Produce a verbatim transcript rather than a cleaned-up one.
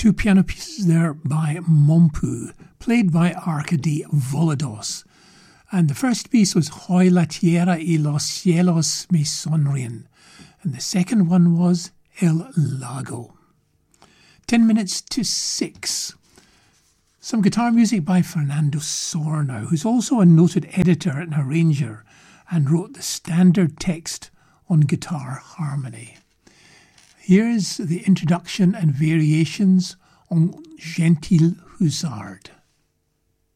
Two piano pieces there by Mompu, played by Arkady Volodos. And the first piece was Hoy la tierra y los cielos me sonríen. And the second one was El Lago. Ten minutes to six. Some guitar music by Fernando Sorno, who's also a noted editor and arranger and wrote the standard text on guitar harmony. Here's the introduction and variations on Gentil Hussard.